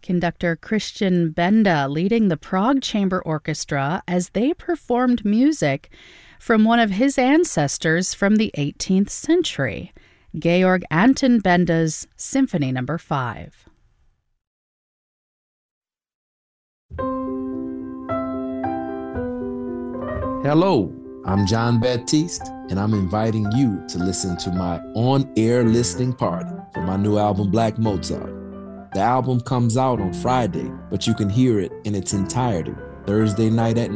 Conductor Christian Benda leading the Prague Chamber Orchestra as they performed music from one of his ancestors from the 18th century, Georg Anton Benda's Symphony No. 5. Hello, I'm John Baptiste, and I'm inviting you to listen to my on-air listening party for my new album, Black Mozart. The album comes out on Friday, but you can hear it in its entirety Thursday night at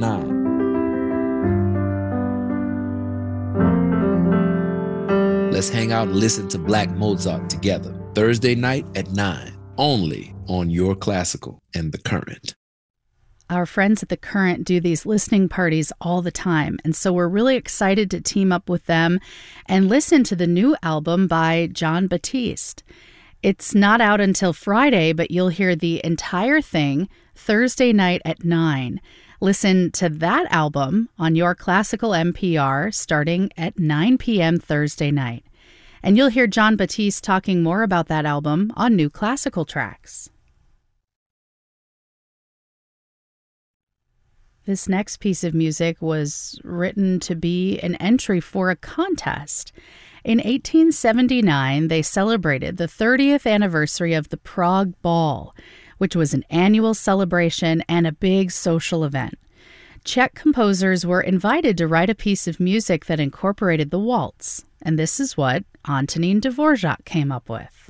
9. Let's hang out and listen to Black Mozart together Thursday night at 9, only on Your Classical and The Current. Our friends at The Current do these listening parties all the time, and so we're really excited to team up with them and listen to the new album by Jon Batiste. It's not out until Friday, but you'll hear the entire thing Thursday night at 9. Listen to that album on Your Classical NPR starting at 9 p.m. Thursday night. And you'll hear Jon Batiste talking more about that album on New Classical Tracks. This next piece of music was written to be an entry for a contest. In 1879, they celebrated the 30th anniversary of the Prague Ball, which was an annual celebration and a big social event. Czech composers were invited to write a piece of music that incorporated the waltz, and this is what Antonín Dvořák came up with.